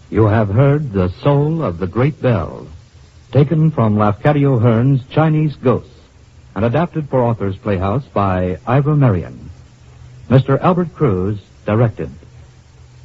You have heard The Soul of the Great Bell, taken from Lafcadio Hearn's Chinese Ghosts, and adapted for Authors Playhouse by Ivor Marion. Mr. Albert Cruz directed.